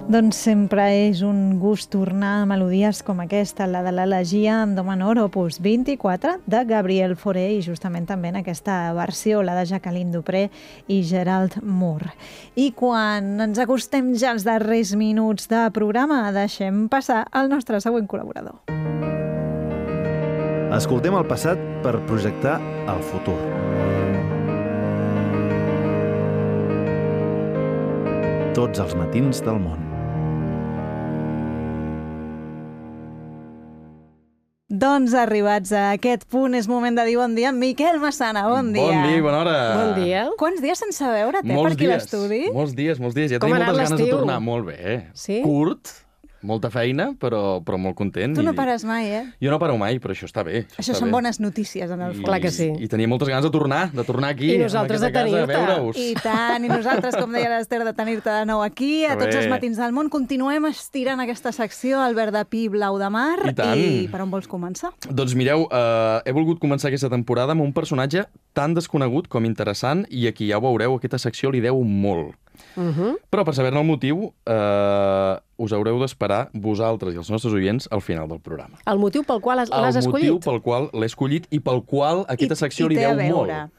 Doncs sempre és un gust tornar a melodies com aquesta, la de l'Elegia en do menor, opus 24, de Gabriel Fauré, i justament també en aquesta versió, la de Jacqueline Dupré i Gerald Moore. I quan ens acostem ja als darrers minuts de programa, deixem passar al nostre següent col·laborador. Escoltem el passat per projectar el futur. Tots els matins del món. Doncs arribats a aquest punt és moment de dir bon dia. Miquel Massana, bon dia. Bon dia, bona hora. Bon dia. Quants dies sense veure't, per aquí l'estudi? Molts dies. Ja tenim moltes ganes de tornar. Molt bé. Sí? Curt, molta feina, però molt content. Tu no pares mai, eh? Jo no paro mai, però això està bé. Això són bones notícies, en el fons. Clar que sí. I tenia moltes ganes de tornar aquí. I nosaltres de tenir-te. I tant, i nosaltres, com deia l'Ester, de tenir-te de nou aquí, a tots els matins del món. Continuem estirant aquesta secció, el verd de pi, blau de mar. I per on vols començar? Doncs mireu, he volgut començar aquesta temporada amb un personatge tan desconegut com interessant, i aquí ja ho veureu, aquesta secció li deu molt. Però per saber-ne el motiu us haureu d'esperar vosaltres i els nostres oients al final del programa. El motiu pel qual l'has escollit? El motiu pel qual l'he escollit i pel qual aquesta secció li deu molt.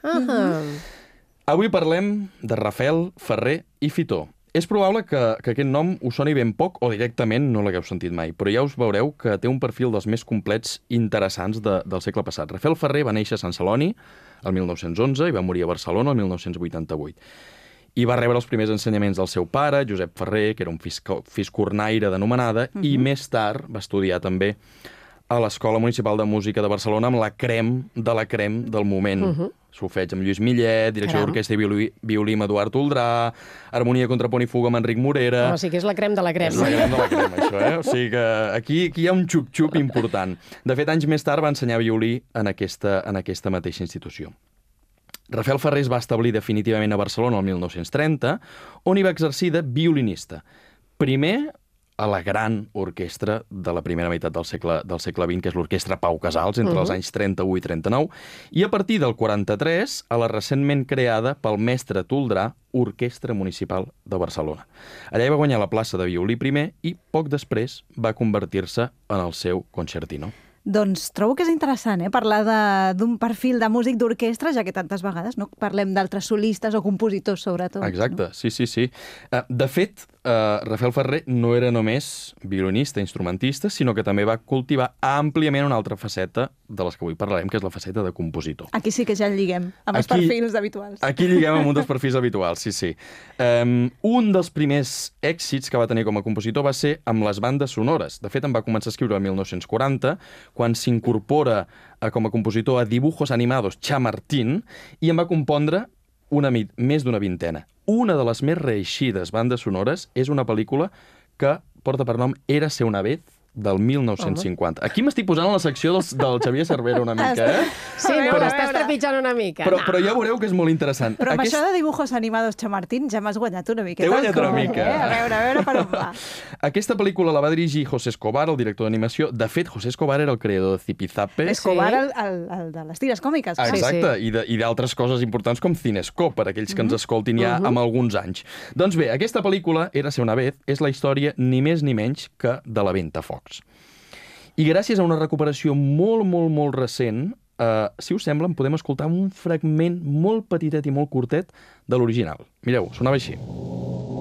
Avui parlem de Rafael Ferrer i Fitó. És probable que aquest nom us soni ben poc o directament no l'hagueu sentit mai, però ja us veureu que té un perfil dels més complets i interessants del segle passat. Rafael Ferrer va néixer a Sant Celoni el 1911 i va morir a Barcelona el 1988. I va rebre els primers ensenyaments del seu pare, Josep Ferrer, que era un fiscornaire d'anomenada, i més tard va estudiar també a l'Escola Municipal de Música de Barcelona amb la crem de la crem del moment. Solfeig amb Lluís Millet, direcció d'orquestra i violí amb Eduard Toldrà, harmonia, contrapunt i fuga amb Enric Morera... O sigui que és la crem de la crem. És la crem de la crem, això, eh? O sigui que aquí hi ha un xup-xup important. De fet, anys més tard va ensenyar violí en aquesta mateixa institució. Rafael Ferrer es va establir definitivament a Barcelona el 1930, on hi va exercir de violinista. Primer a la gran orquestra de la primera meitat del segle XX, que és l'Orquestra Pau Casals, entre els anys 31 i 39, i a partir del 43 a la recentment creada pel mestre Toldrà Orquestra Municipal de Barcelona. Allà hi va guanyar la plaça de violí primer i poc després va convertir-se en el seu concertino. Doncs trobo que és interessant, parlar d'un perfil de músic d'orquestra, ja que tantes vegades parlem d'altres solistes o compositors, sobretot. Exacte, sí. De fet, Rafael Ferrer no era només violinista, instrumentista, sinó que també va cultivar àmpliament una altra faceta de les que avui parlarem, que és la faceta de compositor. Aquí sí que ja lliguem amb els perfils habituals. Aquí lliguem amb un dels perfils habituals, sí. Un dels primers èxits que va tenir com a compositor va ser amb les bandes sonores. De fet, en va començar a escriure el 1940, quan s'incorpora com a compositor a Dibujos Animados Chamartín, i en va compondre més d'una vintena. Una de les més reeixides bandes sonores és una pel·lícula que porta per nom Érase una vez, del 1950. Aquí m'estic posant a la secció del Xavier Cervera una mica, eh? Sí, no, l'estàs trepitjant una mica. Però ja veureu que és molt interessant. Però amb això de Dibujos Animados Chamartín ja m'has guanyat una miqueta. T'he guanyat una mica. A veure per on va. Aquesta pel·lícula la va dirigir José Escobar, el director d'animació. De fet, José Escobar era el creador de Zipizape. Escobar, el de les tires còmiques. Exacte, i d'altres coses importants com Cinescope, per aquells que ens escoltin ja amb alguns anys. Doncs bé, aquesta pel·lícula, Érase una vez, és la història ni més ni menys que de la Ventafocs. I gràcies a una recuperació molt recent, si us sembla, en podem escoltar un fragment molt petitet i molt curtet de l'original. Mireu, sonava així.